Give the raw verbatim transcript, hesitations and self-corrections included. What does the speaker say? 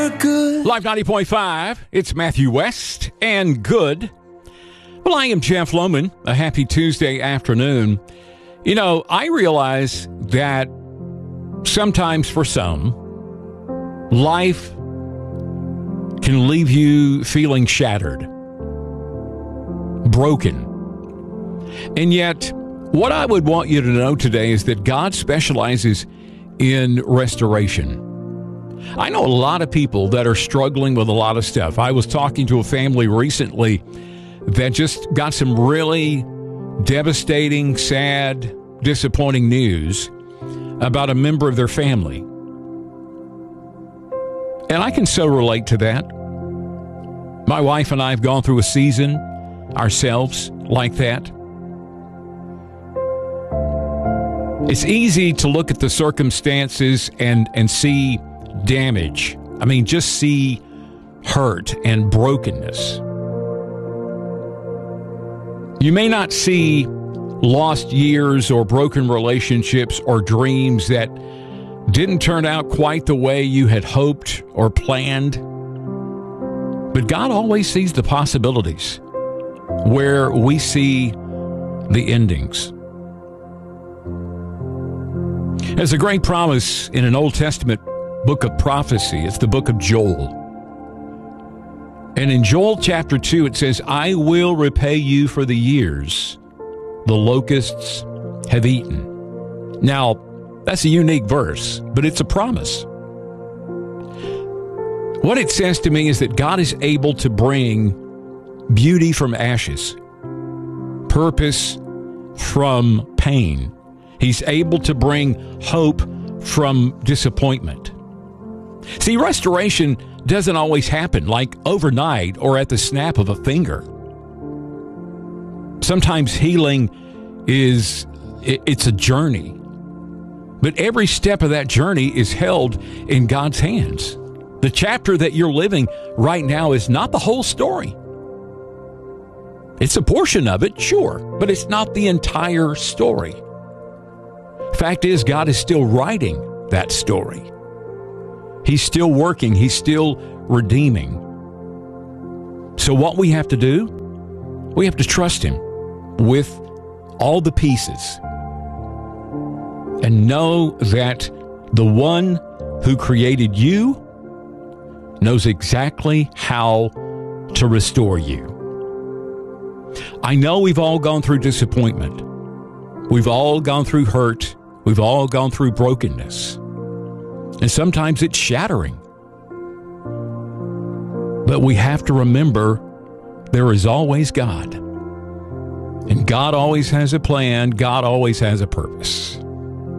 Live ninety point five, it's Matthew West and Good. Well, I am Jeff Lohman. A happy Tuesday afternoon. You know, I realize that sometimes for some, life can leave you feeling shattered, broken. And yet, what I would want you to know today is that God specializes in restoration. I know a lot of people that are struggling with a lot of stuff. I was talking to a family recently that just got some really devastating, sad, disappointing news about a member of their family. And I can so relate to that. My wife and I have gone through a season ourselves like that. It's easy to look at the circumstances and, and see damage. I mean, just see hurt and brokenness. You may not see lost years or broken relationships or dreams that didn't turn out quite the way you had hoped or planned. But God always sees the possibilities where we see the endings. There's a great promise in an Old Testament book of prophecy. It's the book of Joel. And in Joel chapter two, it says, I will repay you for the years the locusts have eaten. Now, that's a unique verse, but it's a promise. What it says to me is that God is able to bring beauty from ashes, purpose from pain. He's able to bring hope from disappointment. See, restoration doesn't always happen like overnight or at the snap of a finger. Sometimes healing is, it's a journey. But every step of that journey is held in God's hands. The chapter that you're living right now is not the whole story. It's a portion of it, sure, but it's not the entire story. Fact is, God is still writing that story. He's still working. He's still redeeming. So what we have to do, we have to trust Him with all the pieces and know that the one who created you knows exactly how to restore you. I know we've all gone through disappointment. We've all gone through hurt. We've all gone through brokenness. And sometimes it's shattering. But we have to remember there is always God. And God always has a plan. God always has a purpose.